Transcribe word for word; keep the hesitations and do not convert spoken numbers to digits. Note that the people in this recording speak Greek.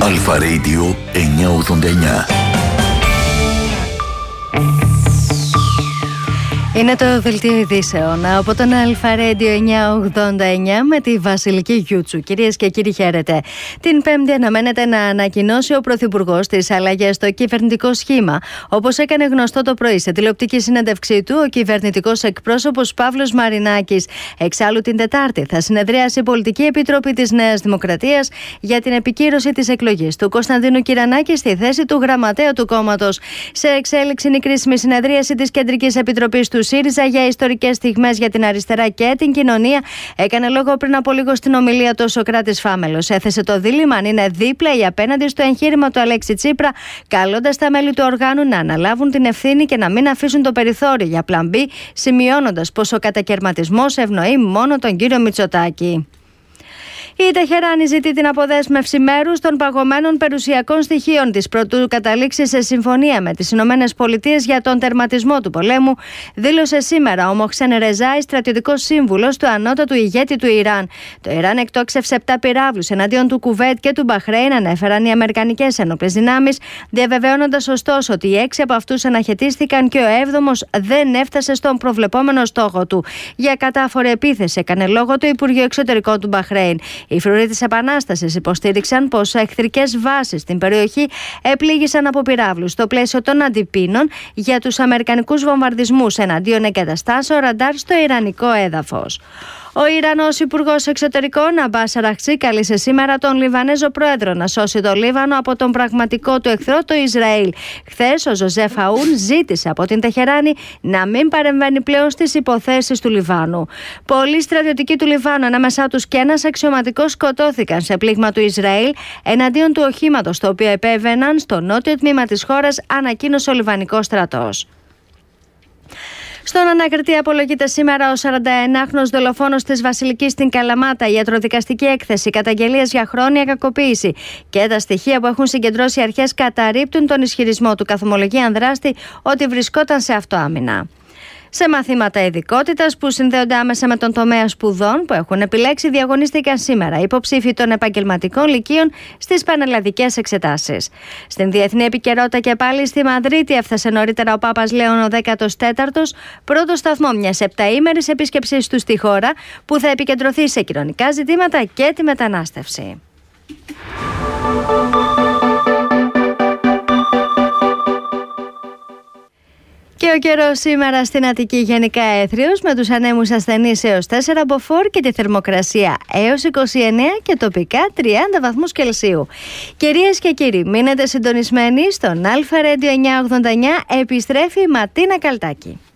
Αλφα Radio εννιακόσια ογδόντα εννιά. Είναι το δελτίο ειδήσεων από τον Αλφα Radio εννιακόσια ογδόντα εννιά με τη Βασιλική Γιούτσου. Κυρίες και κύριοι, χαίρετε. Την Πέμπτη αναμένεται να ανακοινώσει ο Πρωθυπουργός τις αλλαγές στο κυβερνητικό σχήμα. Όπως έκανε γνωστό το πρωί σε τηλεοπτική συνέντευξή του, ο κυβερνητικός εκπρόσωπος Παύλος Μαρινάκης. Εξάλλου, την Τετάρτη θα συνεδρίασει η Πολιτική Επιτροπή της Νέας Δημοκρατίας για την επικύρωση της εκλογής του Κωνσταντίνου Κυρανάκη στη θέση του γραμματέα του κόμματος. Σε εξέλιξη είναι η κρίσιμη συνεδρίαση της Κεντρικής Επιτροπής του ΣΥΡΙΖΑ για ιστορικές στιγμές για την αριστερά και την κοινωνία. Έκανε λόγο πριν από λίγο στην ομιλία του ο Σωκράτης Φάμελος. Έθεσε το δίλημμα αν είναι δίπλα ή απέναντι στο εγχείρημα του Αλέξη Τσίπρα, καλώντας τα μέλη του οργάνου να αναλάβουν την ευθύνη και να μην αφήσουν το περιθώριο για πλαν μπι, σημειώνοντας πως ο κατακερματισμός ευνοεί μόνο τον κύριο Μητσοτάκη. Η Τεχεράνη ζητεί την αποδέσμευση μέρους των παγωμένων περιουσιακών στοιχείων της προτού καταλήξει σε συμφωνία με τις Ηνωμένες Πολιτείες για τον τερματισμό του πολέμου, δήλωσε σήμερα ο Μοχσέν Ρεζάη, στρατιωτικός σύμβουλος του ανώτατου ηγέτη του Ιράν. Το Ιράν εκτόξευσε επτά πυράβλους εναντίον του Κουβέτ και του Μπαχρέιν, ανέφεραν οι αμερικανικές ένοπλες δυνάμεις, διαβεβαιώνοντας ωστόσο ότι οι έξι από αυτούς αναχαιτίστηκαν και ο έβδομος δεν έφτασε στον προβλεπόμενο στόχο του. Για κατάφορη επίθεση έκανε λόγο το Υπουργείο Εξωτερικών του Μπαχρέιν. Οι φρουροί της Επανάστασης υποστήριξαν πως εχθρικές βάσεις στην περιοχή επλήγησαν από πυράβλους στο πλαίσιο των αντιπίνων για τους αμερικανικούς βομβαρδισμούς εναντίον εγκαταστάσεων ραντάρ στο ιρανικό έδαφος. Ο Ιρανός Υπουργός Εξωτερικών Αμπάς Αραχτσί κάλεσε σήμερα τον Λιβανέζο Πρόεδρο να σώσει το Λίβανο από τον πραγματικό του εχθρό, το Ισραήλ. Χθες ο Ζωζέφ Αούν ζήτησε από την Τεχεράνη να μην παρεμβαίνει πλέον στις υποθέσεις του Λιβάνου. Πολλοί στρατιωτικοί του Λιβάνου, ανάμεσά τους και ένας αξιωματικός, σκοτώθηκαν σε πλήγμα του Ισραήλ εναντίον του οχήματος το οποίο επέβαιναν στο νότιο τμήμα της χώρας, ανακοίνωσε ο Λιβανικός στρατός. Στον ανακριτή απολογείται σήμερα ο σαρανταενάχρονος δολοφόνος της Βασιλικής στην Καλαμάτα. Η ιατροδικαστική έκθεση καταγγελίας για χρόνια κακοποίηση και τα στοιχεία που έχουν συγκεντρώσει οι αρχές καταρρίπτουν τον ισχυρισμό του καθομολογίαν δράστη ότι βρισκόταν σε αυτοάμυνα. Σε μαθήματα ειδικότητας που συνδέονται άμεσα με τον τομέα σπουδών που έχουν επιλέξει, διαγωνίστηκαν σήμερα υποψήφοι των επαγγελματικών λυκείων στις πανελλαδικές εξετάσεις. Στην διεθνή επικαιρότητα και πάλι στη Μαδρίτη έφτασε νωρίτερα ο Πάπας Λέων ο δέκατος τέταρτος, πρώτο σταθμό μιας επταήμερης επίσκεψης του στη χώρα που θα επικεντρωθεί σε κοινωνικά ζητήματα και τη μετανάστευση. Και ο καιρός σήμερα στην Αττική γενικά έθριος, με τους ανέμους ασθενείς έως τέσσερα μποφόρ και τη θερμοκρασία έως είκοσι εννέα και τοπικά τριάντα βαθμούς Κελσίου. Κυρίες και κύριοι, μείνετε συντονισμένοι στον Αλφα Radio εννιακόσια ογδόντα εννιά, επιστρέφει η Ματίνα Καλτάκη.